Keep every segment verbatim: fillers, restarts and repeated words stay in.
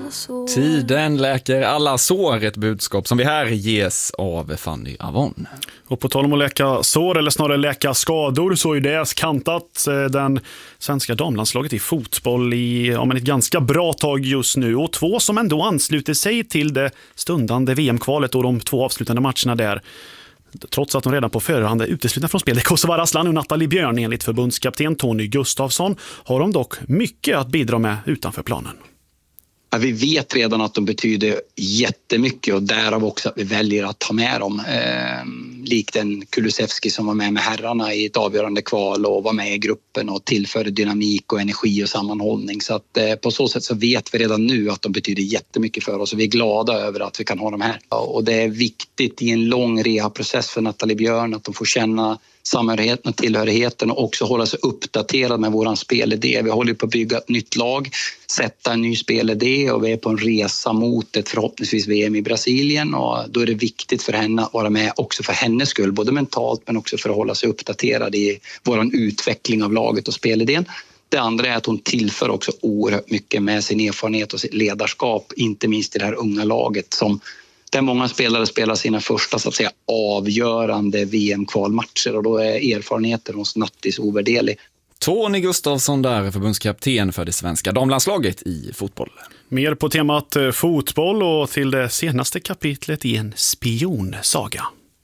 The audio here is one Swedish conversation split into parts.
sår. Tiden läker alla sår, ett budskap som vi här ges av Fanny Avon. Och på tal om att läka sår, eller snarare läka skador, så är det kantat den svenska damlandslaget i fotboll i ja, men ett ganska bra tag just nu. Och två som ändå ansluter sig till det stundande V M-kvalet och de två avslutande matcherna där. Trots att de redan på förhand är uteslutna från spelet, Kosovare Aslan och Nathalie Björn, enligt förbundskapten Tony Gustafsson, har de dock mycket att bidra med utanför planen. Ja, vi vet redan att de betyder jättemycket och därav också att vi väljer att ta med dem. Eh, likt en Kulusevski som var med med herrarna i ett avgörande kval och var med i gruppen och tillförde dynamik och energi och sammanhållning. Så att, eh, på så sätt så vet vi redan nu att de betyder jättemycket för oss och vi är glada över att vi kan ha dem här. Och det är viktigt i en lång reha-process för Nathalie Björn att de får känna samhörigheten och tillhörigheten och också hålla sig uppdaterad med våran spelidé. Vi håller på att bygga ett nytt lag, sätta en ny spelidé och vi är på en resa mot ett förhoppningsvis V M i Brasilien och då är det viktigt för henne att vara med också för hennes skull, både mentalt men också för att hålla sig uppdaterad i våran utveckling av laget och spelidén. Det andra är att hon tillför också oerhört mycket med sin erfarenhet och sitt ledarskap, inte minst i det här unga laget som där många spelare spelar sina första så att säga avgörande V M-kvalmatcher och då är erfarenheten hos Nattis ovärderlig. Tony Gustafsson där, förbundskapten för det svenska damlandslaget i fotboll. Mer på temat fotboll och till det senaste kapitlet i en spionsaga.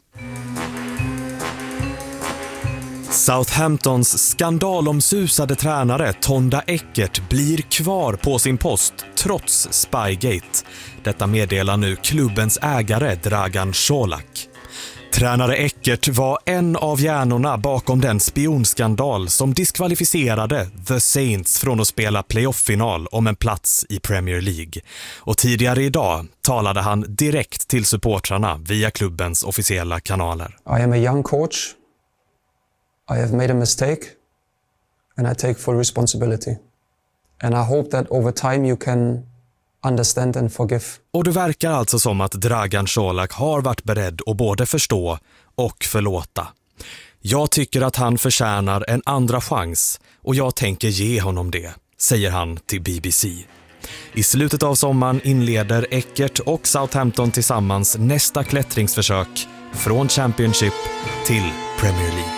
Southamptons skandalomsusade tränare Tonda Eckert blir kvar på sin post trots Spygate. Detta meddelar nu klubbens ägare Dragan Čolak. Tränare Eckert var en av hjärnorna bakom den spionskandal som diskvalificerade The Saints från att spela playoff-final om en plats i Premier League. Och tidigare idag talade han direkt till supportrarna via klubbens officiella kanaler. I am a young coach. I have made a mistake and I take full responsibility. And I hope that over time you can understand and forgive. Och det verkar alltså som att Dragan Čolak har varit beredd att både förstå och förlåta. Jag tycker att han förtjänar en andra chans och jag tänker ge honom det, säger han till B B C. I slutet av sommaren inleder Eckert och Southampton tillsammans nästa klättringsförsök från Championship till Premier League.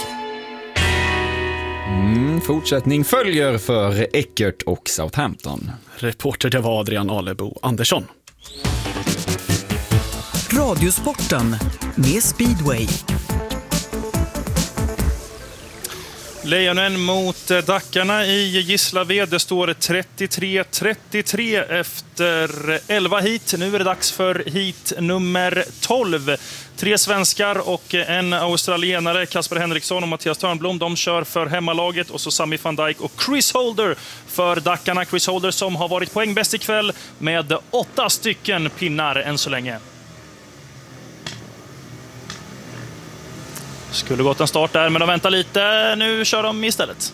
Mm, fortsättning följer för Eckert och Southampton. Reporter det var Adrian Alebo Andersson. Radiosporten med Speedway. Lejonen mot Dackarna i Gislaved. Det står trettiotre trettiotre efter elva hit. Nu är det dags för hit nummer tolv. Tre svenskar och en australienare, Kasper Henriksson och Mattias Törnblom, de kör för hemmalaget. Och så Sami van Dijk och Chris Holder för Dackarna. Chris Holder som har varit poängbäst ikväll med åtta stycken pinnar än så länge. Skulle gått en start där, men de väntar lite. Nu kör de istället.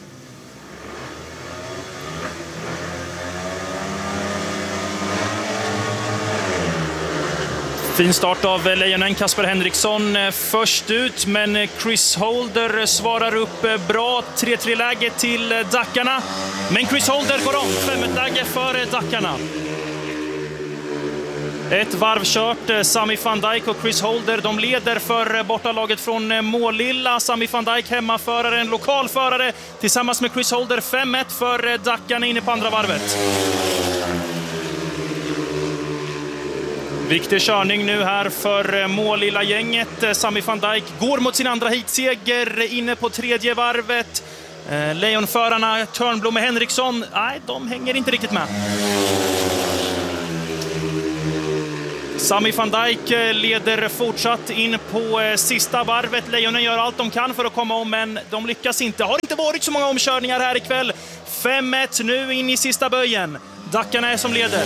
Fin start av lejonen. Kasper Henriksson först ut, men Chris Holder svarar upp bra. tre tre-läge till Dackarna. Men Chris Holder går om. fem ett-läge för Dackarna. Ett varv kört. Sami van Dijk och Chris Holder, de leder för bortalaget från Målilla. Sami van Dijk hemmaförare, en lokalförare tillsammans med Chris Holder. fem ett för Dackarna inne på andra varvet. Viktig körning nu här för Målilla-gänget. Sami van Dijk går mot sin andra hitseger inne på tredje varvet. Lejonförarna Törnblom och Henriksson, nej, de hänger inte riktigt med. Sami van Dijk leder fortsatt in på sista varvet. Lejonen gör allt de kan för att komma om, men de lyckas inte. Har inte varit så många omkörningar här ikväll. fem ett nu in i sista böjen. Dackarna är som leder.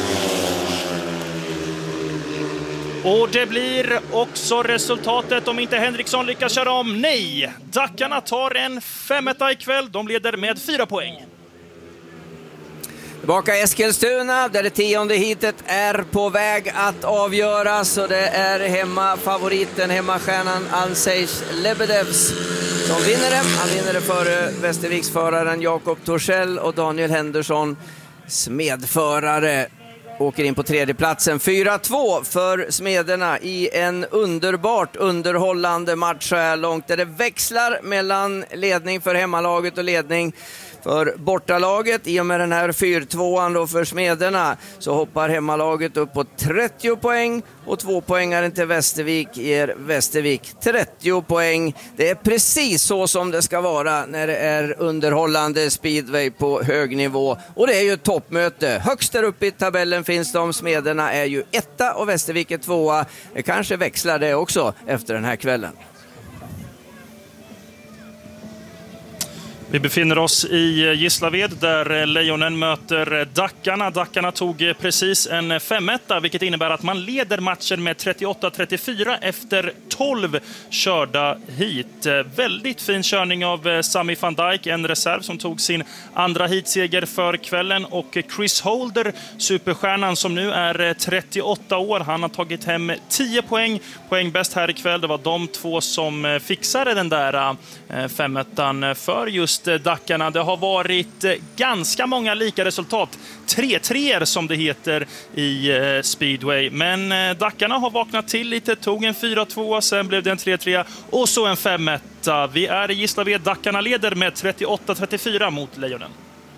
Och det blir också resultatet om inte Henriksson lyckas köra om. Nej, Dackarna tar en fem ett ikväll. De leder med fyra poäng. Tillbaka i Eskilstuna där det tionde hitet är på väg att avgöras. Och det är hemmafavoriten, hemmastjärnan Alsej Lebedevs som vinner det. Han vinner det före Västerviksföraren Jakob Torssell och Daniel Henderson, smedförare. åker in på tredjeplatsen. fyra två för Smederna i en underbart underhållande match så här långt, där det växlar mellan ledning för hemmalaget och ledning för bortalaget. I och med den här fyra tvåan då för Smederna så hoppar hemmalaget upp på trettio poäng och två poängaren till Västervik ger Västervik trettio poäng. Det är precis så som det ska vara när det är underhållande speedway på hög nivå. Och det är ju ett toppmöte. Högst där uppe i tabellen finns de. Smederna är ju etta och Västervik är tvåa. Det kanske växlar det också efter den här kvällen. Vi befinner oss i Gislaved där Lejonen möter Dackarna. Dackarna tog precis en femetta, vilket innebär att man leder matchen med trettioåtta trettiofyra efter tolv körda hit. Väldigt fin körning av Sami van Dijk, en reserv som tog sin andra hitseger för kvällen. Och Chris Holder, superstjärnan som nu är trettioåtta år, han har tagit hem tio poäng. Poäng bäst här ikväll. Det var de två som fixade den där femettan för just Dackarna. Det har varit ganska många lika resultat. tre tre som det heter i speedway. Men Dackarna har vaknat till lite. Tog en fyra två, sen blev det en tre tre och så en fem ett. Vi är i Gislaved. Dackarna leder med trettioåtta trettiofyra mot Lejonen.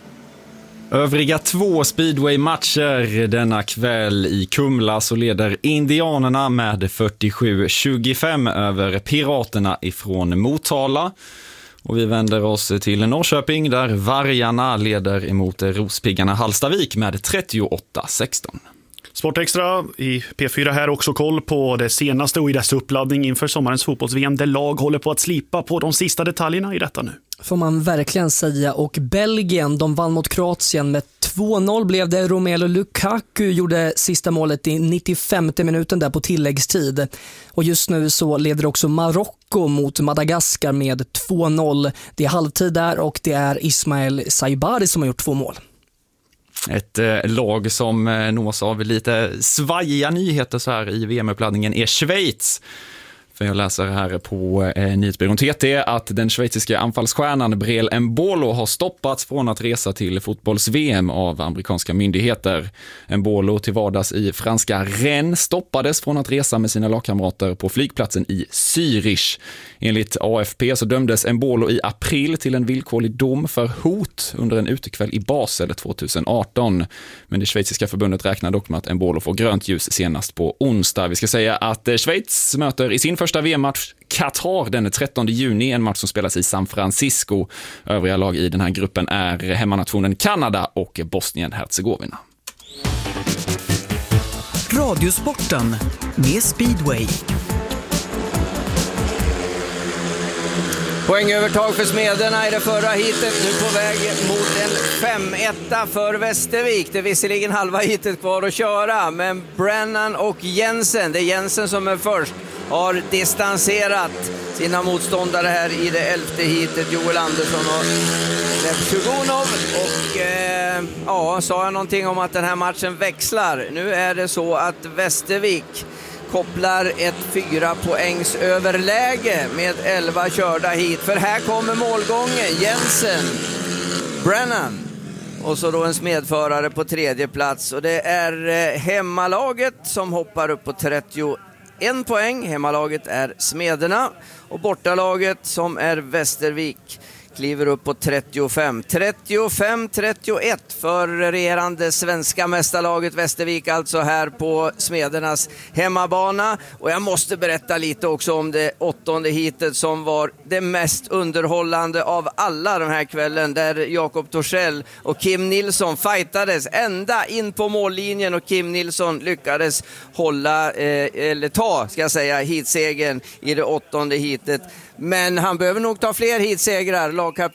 Övriga två speedway-matcher denna kväll i Kumla så leder Indianerna med fyrtiosju tjugofem över Piraterna ifrån Motala. Och vi vänder oss till Norrköping där Vargarna leder emot Rospiggarna Hallstavik med trettioåtta sexton. Sportextra i P fyra här också koll på det senaste och i dess uppladdning inför sommarens fotbolls-V M där lag håller på att slipa på de sista detaljerna i detta nu. Får man verkligen säga. Och Belgien, de vann mot Kroatien med två noll blev det. Romelu Lukaku gjorde sista målet i nittiofemte minuten där på tilläggstid. Och just nu så leder också Marocko mot Madagaskar med två noll. Det är halvtid där och det är Ismail Saibari som har gjort två mål. Ett eh, lag som eh, nås av lite svajiga nyheter så här i V M-uppladdningen är Schweiz. För jag läser här på eh, nyhetsbyrån T T att den schweiziska anfallsstjärnan Breel Embolo har stoppats från att resa till fotbolls-V M av amerikanska myndigheter. Embolo till vardags i franska Rennes stoppades från att resa med sina lagkamrater på flygplatsen i Zürich. Enligt A F P så dömdes Embolo i april till en villkorlig dom för hot under en utekväll i Basel tjugoarton. Men det schweiziska förbundet räknar dock med att Embolo får grönt ljus senast på onsdag. Vi ska säga att Schweiz möter i sin första V M-match Qatar den trettonde juni, en match som spelas i San Francisco. Övriga lag i den här gruppen är hemmanationen Kanada och Bosnien-Herzegovina. Radiosporten med Speedway. Poängövertag för Smederna i det förra hitet, nu på väg mot en fem ett för Västervik. Det är visserligen halva hitet kvar att köra, men Brennan och Jensen, det är Jensen som är först, har distanserat sina motståndare här i det elfte hitet. Joel Andersson och Lev Sjugunov. Och eh, ja, sa jag någonting om att den här matchen växlar. Nu är det så att Västervik kopplar ett fyra poängs överläge med elva körda hit. För här kommer målgången. Jensen, Brennan och så då en smedförare på tredje plats. Och det är eh, hemmalaget som hoppar upp på trettioen poäng. Hemmalaget är Smederna och bortalaget som är Västervik kliver upp på trettiofem. trettiofem trettioett för regerande svenska mästarlaget Västervik, alltså här på Smedernas hemmabana. Och jag måste berätta lite också om det åttonde hitet som var det mest underhållande av alla den här kvällen, där Jakob Torssell och Kim Nilsson fightades ända in på mållinjen och Kim Nilsson lyckades hålla, eh, eller ta, ska jag säga, hitsegern i det åttonde hitet. Men han behöver nog ta fler hitsegrar, lagkapten